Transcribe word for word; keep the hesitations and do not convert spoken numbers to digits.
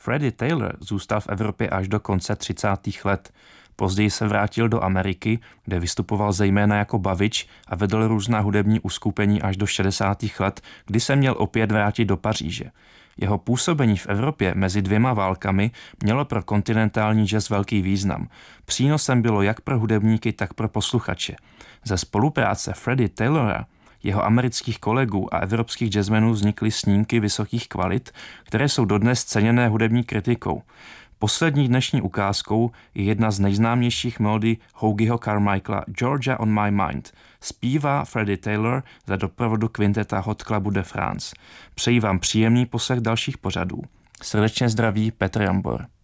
Freddie Taylor zůstal v Evropě až do konce třicátých let. Později se vrátil do Ameriky, kde vystupoval zejména jako bavič a vedl různá hudební uskupení až do šedesátých let, kdy se měl opět vrátit do Paříže. Jeho působení v Evropě mezi dvěma válkami mělo pro kontinentální jazz velký význam. Přínosem bylo jak pro hudebníky, tak pro posluchače. Ze spolupráce Freddie Taylora, jeho amerických kolegů a evropských jazzmenů vznikly snímky vysokých kvalit, které jsou dodnes ceněné hudební kritikou. Poslední dnešní ukázkou je jedna z nejznámějších melodií Hoagieho Carmichaela Georgia on my mind. Zpívá Freddie Taylor za doprovodu kvinteta Hot Clubu de France. Přeji vám příjemný poslech dalších pořadů. Srdečně zdraví Petr Jambor.